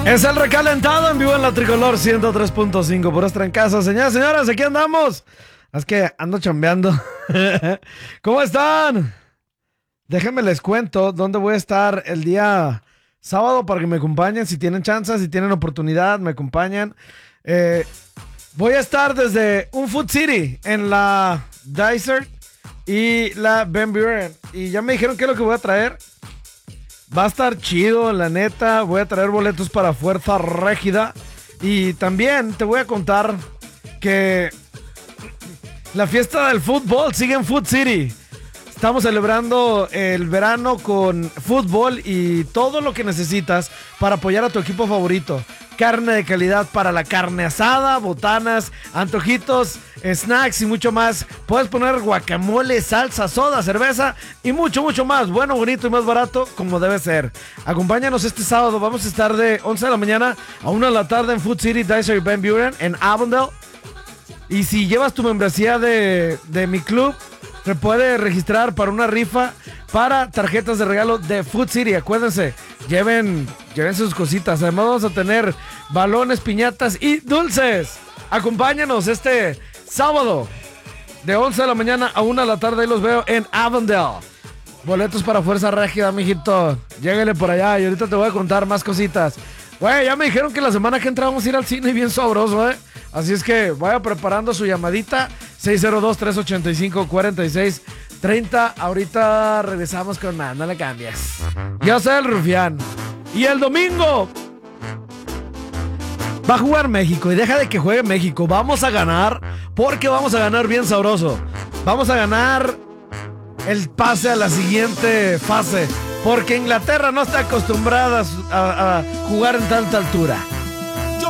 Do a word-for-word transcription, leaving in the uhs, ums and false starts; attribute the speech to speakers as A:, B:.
A: Es el recalentado en vivo en la Tricolor ciento tres punto cinco por estar en casa. Señoras y señores, aquí andamos. Es que ando chambeando. ¿Cómo están? Déjenme les cuento dónde voy a estar el día sábado para que me acompañen. Si tienen chance, si tienen oportunidad, me acompañan. Eh, voy a estar desde un Food City en la Dysart y la Van Buren. Y ya me dijeron qué es lo que voy a traer. Va a estar chido, la neta. Voy a traer boletos para Fuerza Régida. Y también te voy a contar que la fiesta del fútbol sigue en Food City. Estamos celebrando el verano con fútbol y todo lo que necesitas para apoyar a tu equipo favorito. Carne de calidad para la carne asada, botanas, antojitos, snacks y mucho más. Puedes poner guacamole, salsa, soda, cerveza y mucho, mucho más. Bueno, bonito y más barato como debe ser. Acompáñanos este sábado. Vamos a estar de once de la mañana a una de la tarde en Food City, Dysart y Van Buren en Avondale. Y si llevas tu membresía de, de mi club, te puede registrar para una rifa para tarjetas de regalo de Food City. Acuérdense, lleven, lleven sus cositas. Además vamos a tener balones, piñatas y dulces. Acompáñanos este sábado de once de la mañana a una de la tarde. Ahí los veo en Avondale. Boletos para Fuerza Régida, mijito. Lléguele por allá y ahorita te voy a contar más cositas. Güey, ya me dijeron que la semana que entra vamos a ir al cine bien sabroso, ¿eh? Así es que vaya preparando su llamadita. seis cero dos, tres ocho cinco, cuatro seis tres cero. Ahorita regresamos con más, no le cambies. Yo soy el Rufián. Y el domingo va a jugar México. Y deja de que juegue México. Vamos a ganar, porque vamos a ganar bien sabroso. Vamos a ganar el pase a la siguiente fase, porque Inglaterra no está acostumbrada a, a jugar en tanta altura.